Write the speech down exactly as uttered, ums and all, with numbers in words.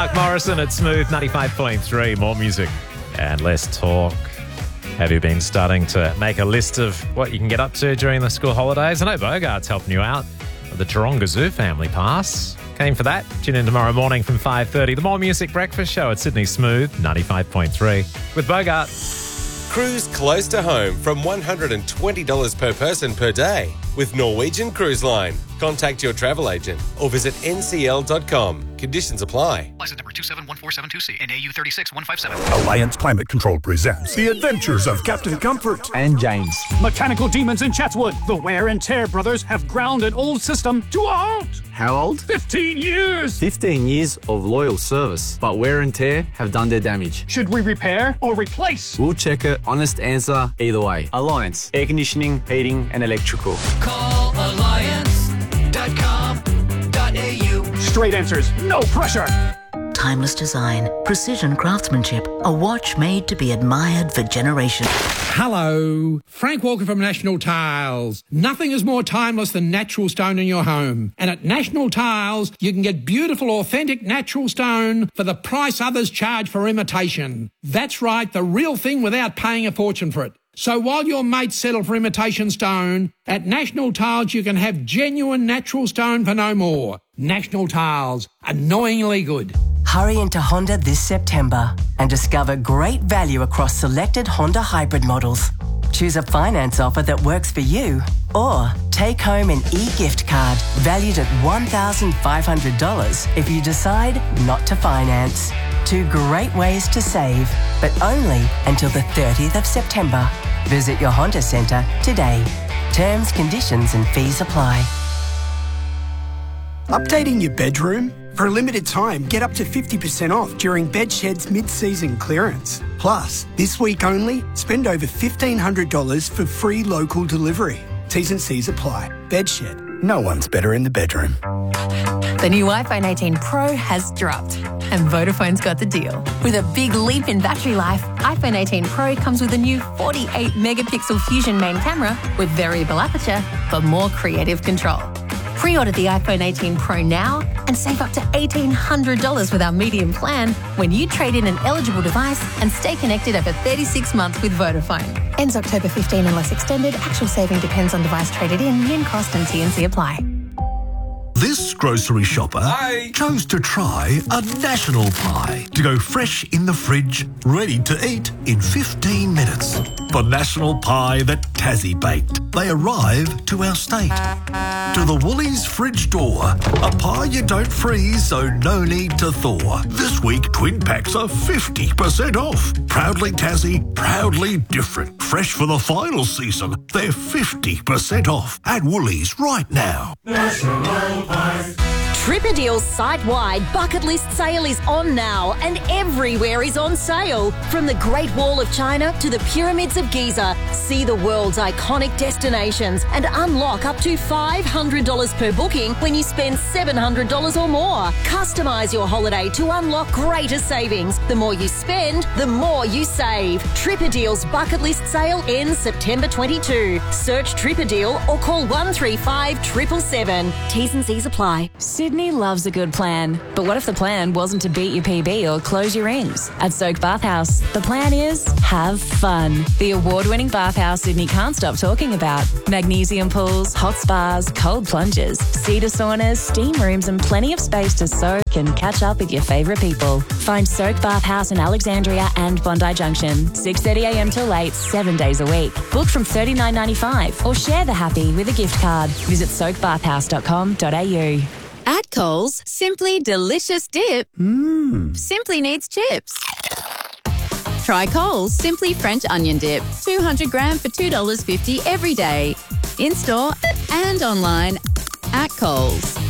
Mark Morrison at Smooth ninety-five point three. More music and less talk. Have you been starting to make a list of what you can get up to during the school holidays? I know Bogart's helping you out with the Taronga Zoo Family Pass. Keen for that? Tune in tomorrow morning from five thirty. The More Music Breakfast Show at Sydney Smooth ninety-five point three with Bogart. Cruise close to home from one hundred twenty dollars per person per day with Norwegian Cruise Line. Contact your travel agent or visit n c l dot com. Conditions apply. License number two seven one four seven two C and A U three six one five seven. Alliance Climate Control presents The Adventures of Captain Comfort and James. Mechanical demons in Chatswood. The Wear and Tear brothers have ground an old system to a halt. How old? Fifteen years. Fifteen years of loyal service, but Wear and Tear have done their damage. Should we repair or replace? We'll check it. Honest answer either way. Alliance. Air conditioning, heating and electrical. Call alliance dot com dot a u. Straight answers. No pressure. Timeless design, precision craftsmanship, a watch made to be admired for generations. Hello, Frank Walker from National Tiles. Nothing is more timeless than natural stone in your home. And at National Tiles, you can get beautiful, authentic natural stone for the price others charge for imitation. That's right, the real thing without paying a fortune for it. So while your mates settle for imitation stone, at National Tiles you can have genuine natural stone for no more. National Tiles, annoyingly good. Hurry into Honda this September and discover great value across selected Honda hybrid models. Choose a finance offer that works for you or take home an e-gift card valued at one thousand five hundred dollars if you decide not to finance. Two great ways to save, but only until the thirtieth of September. Visit your Honda Centre today. Terms, conditions and fees apply. Updating your bedroom? For a limited time, get up to fifty percent off during Bedshed's mid-season clearance. Plus, this week only, spend over fifteen hundred dollars for free local delivery. T's and C's apply. Bedshed. No one's better in the bedroom. The new iPhone eighteen Pro has dropped, and Vodafone's got the deal. With a big leap in battery life, iPhone eighteen Pro comes with a new forty-eight megapixel Fusion main camera with variable aperture for more creative control. Pre-order the iPhone eighteen Pro now and save up to eighteen hundred dollars with our medium plan when you trade in an eligible device and stay connected over thirty-six months with Vodafone. Ends October fifteenth unless extended. Actual saving depends on device traded in, min cost and T and C apply. This grocery shopper Hi. chose to try a national pie to go fresh in the fridge, ready to eat in fifteen minutes. The national pie that Tassie baked. They arrive to our state. To the Woolies fridge door. A pie you don't freeze, so no need to thaw. This week, twin packs are fifty percent off. Proudly Tassie, proudly different. Fresh for the final season. They're fifty percent off at Woolies right now. National Pies. Tripadeal's site-wide bucket list sale is on now and everywhere is on sale. From the Great Wall of China to the Pyramids of Giza, see the world's iconic destinations and unlock up to five hundred dollars per booking when you spend seven hundred dollars or more. Customise your holiday to unlock greater savings. The more you spend, the more you save. Tripadeal's bucket list sale ends September twenty-second. Search Tripadeal or call one three five seven seven seven. T's and C's apply. Sydney loves a good plan, but what if the plan wasn't to beat your P B or close your rings? At Soak Bathhouse, the plan is have fun. The award-winning bathhouse Sydney can't stop talking about. Magnesium pools, hot spas, cold plunges, cedar saunas, steam rooms and plenty of space to soak and catch up with your favourite people. Find Soak Bathhouse in Alexandria and Bondi Junction, six thirty a m till eight, seven days a week. Book from thirty-nine ninety-five or share the happy with a gift card. Visit soak bathhouse dot com dot a u. At Coles, Simply Delicious Dip Mmm. simply needs chips. Try Coles Simply French Onion Dip, two hundred gram for two dollars fifty every day. In-store and online at Coles.